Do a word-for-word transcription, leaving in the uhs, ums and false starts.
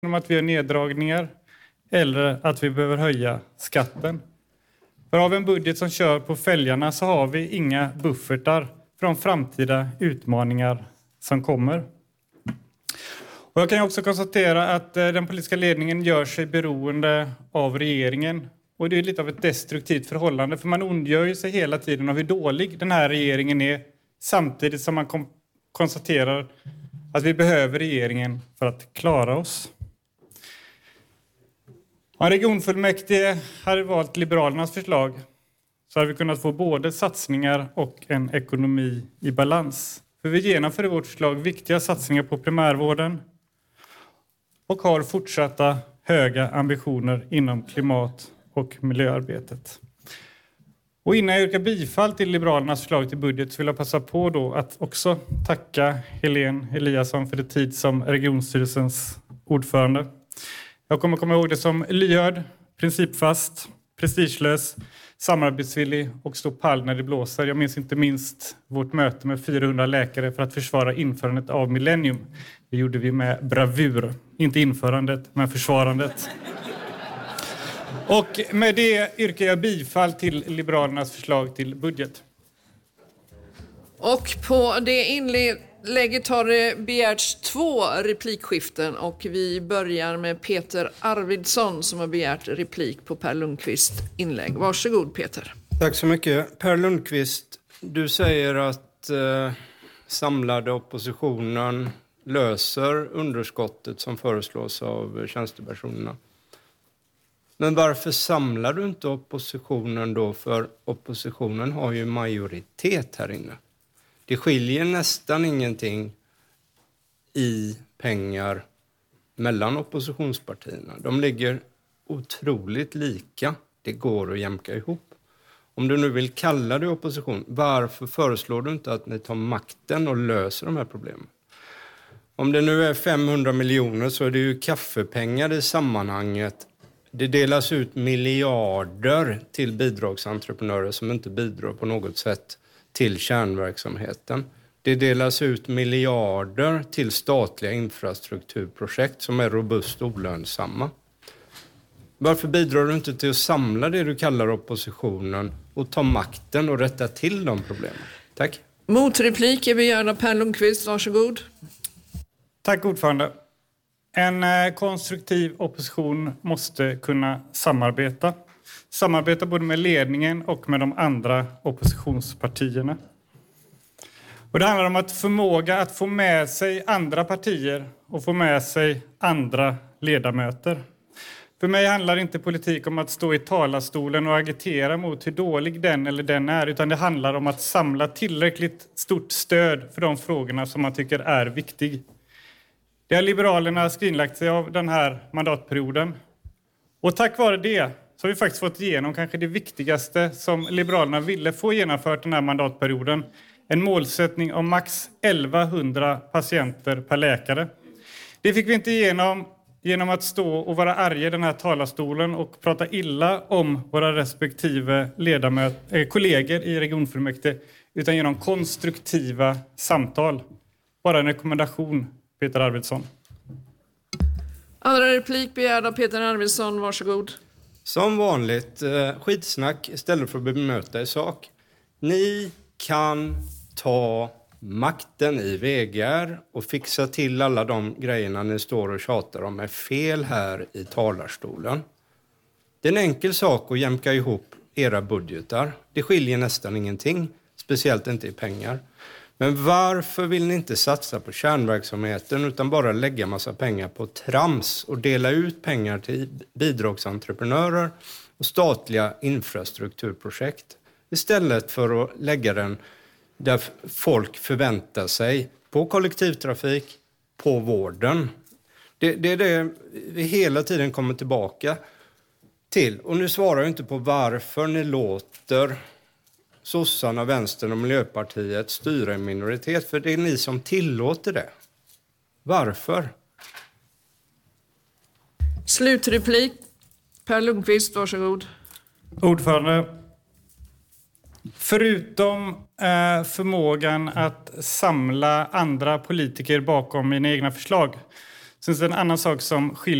om att vi gör neddragningar eller att vi behöver höja skatten. För av en budget som kör på fälgarna så har vi inga buffertar för de framtida utmaningar som kommer. Och jag kan också konstatera att den politiska ledningen gör sig beroende av regeringen. Och det är lite av ett destruktivt förhållande, för man ondgör sig hela tiden av hur dålig den här regeringen är, samtidigt som man kom- konstaterar att vi behöver regeringen för att klara oss. Om regionfullmäktige hade valt Liberalernas förslag så hade vi kunnat få både satsningar och en ekonomi i balans. För vi genomför i vårt förslag viktiga satsningar på primärvården och har fortsatta höga ambitioner inom klimat- och miljöarbetet. Och innan jag yrkar bifall till Liberalernas förslag till budget så vill jag passa på då att också tacka Helene Eliasson för det tid som regionstyrelsens ordförande. Jag kommer komma ihåg det som lyhörd, principfast, prestigelös, samarbetsvillig och stå pall när det blåser. Jag minns inte minst vårt möte med fyrahundra läkare för att försvara införandet av millennium. Det gjorde vi med bravur. Inte införandet, men försvarandet. Och med det yrkar jag bifall till Liberalernas förslag till budget. Och på det inlägget har det begärts två replikskiften och vi börjar med Peter Arvidsson som har begärt replik på Per Lundqvists inlägg. Varsågod Peter. Tack så mycket. Per Lundqvist, du säger att eh, samlade oppositionen löser underskottet som föreslås av tjänstepersonerna. Men varför samlar du inte oppositionen då? För oppositionen har ju majoritet här inne. Det skiljer nästan ingenting i pengar mellan oppositionspartierna. De ligger otroligt lika. Det går att jämka ihop. Om du nu vill kalla det opposition, varför föreslår du inte att ni tar makten och löser de här problemen? Om det nu är femhundra miljoner så är det ju kaffepengar i sammanhanget. Det delas ut miljarder till bidragsentreprenörer som inte bidrar på något sätt till kärnverksamheten. Det delas ut miljarder till statliga infrastrukturprojekt som är robust och olönsamma. Varför bidrar du inte till att samla det du kallar oppositionen och ta makten och rätta till de problemen? Tack. Motreplik är begärda Per Lundqvist, varsågod. Tack ordförande. En eh, konstruktiv opposition måste kunna samarbeta. Samarbeta både med ledningen och med de andra oppositionspartierna. Och det handlar om att förmåga att få med sig andra partier och få med sig andra ledamöter. För mig handlar inte politik om att stå i talarstolen och agitera mot hur dålig den eller den är, utan det handlar om att samla tillräckligt stort stöd för de frågorna som man tycker är viktig. Det har Liberalerna skrinlagt sig av den här mandatperioden. Och tack vare det så har vi faktiskt fått igenom kanske det viktigaste som Liberalerna ville få genomfört den här mandatperioden. En målsättning om max elvahundra patienter per läkare. Det fick vi inte igenom genom att stå och vara arga i den här talarstolen och prata illa om våra respektive ledamöter, äh, kollegor i regionfullmäktige, utan genom konstruktiva samtal. Bara en rekommendation, Peter Arvidsson. Andra replik begärd av Peter Arvidsson, varsågod. Som vanligt, eh, skitsnack istället för att bemöta i sak. Ni kan ta makten i V G R och fixa till alla de grejerna ni står och tjatar om är fel här i talarstolen. Det är en enkel sak att jämka ihop era budgetar. Det skiljer nästan ingenting, speciellt inte i pengar. Men varför vill ni inte satsa på kärnverksamheten utan bara lägga massa pengar på trams och dela ut pengar till bidragsentreprenörer och statliga infrastrukturprojekt istället för att lägga den där folk förväntar sig på kollektivtrafik, på vården? Det, det är det vi hela tiden kommer tillbaka till. Och nu svarar jag inte på varför ni låter sossarna, vänstern och Miljöpartiet styra en minoritet. För det är ni som tillåter det. Varför? Slutreplik. Per Lundqvist, varsågod. Ordförande. Förutom eh, förmågan att samla andra politiker bakom mina egna förslag Sen är det en annan sak som skiljer